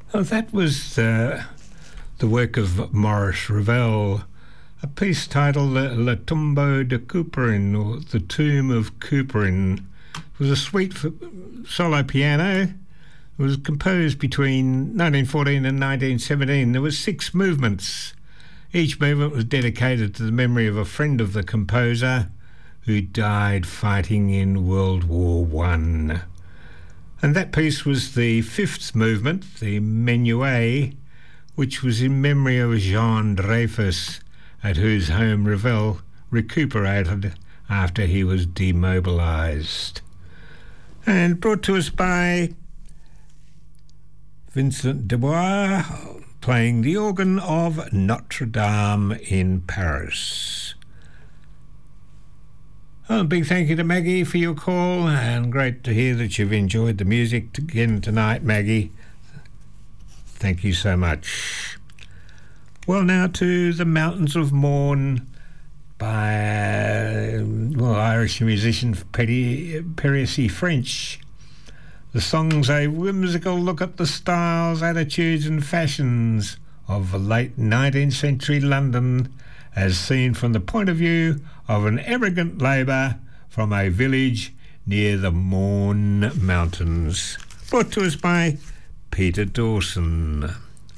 Oh, that was the work of Maurice Ravel, a piece titled Le Tombeau de Couperin, or The Tomb of Couperin. It was a suite for solo piano. It was composed between 1914 and 1917. There were 6 movements. Each movement was dedicated to the memory of a friend of the composer who died fighting in World War I. And that piece was the 5th movement, the Menuet, which was in memory of Jean Dreyfus, at whose home Ravel recuperated after he was demobilised. And brought to us by Vincent Dubois, playing the organ of Notre Dame in Paris. A big thank you to Maggie for your call, and great to hear that you've enjoyed the music again tonight, Maggie. Thank you so much. Well, now to The Mountains of Morn by Irish musician Perry C. French. The song's a whimsical look at the styles, attitudes and fashions of late 19th century London as seen from the point of view of an emigrant labourer from a village near the Mourne Mountains. Brought to us by Peter Dawson.